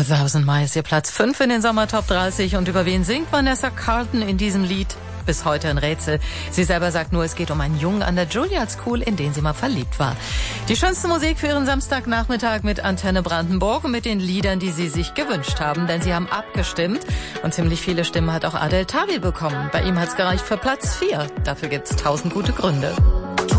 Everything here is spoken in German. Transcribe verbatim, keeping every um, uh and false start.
A Thousand Miles, ihr Platz fünf in den Sommer-Top dreißig. Und über wen singt Vanessa Carlton in diesem Lied? Bis heute ein Rätsel. Sie selber sagt nur, es geht um einen Jungen an der Juilliard School, in den sie mal verliebt war. Die schönste Musik für ihren Samstagnachmittag mit Antenne Brandenburg und mit den Liedern, die sie sich gewünscht haben. Denn sie haben abgestimmt und ziemlich viele Stimmen hat auch Adel Tawil bekommen. Bei ihm hat's gereicht für Platz vier. Dafür gibt's tausend gute Gründe.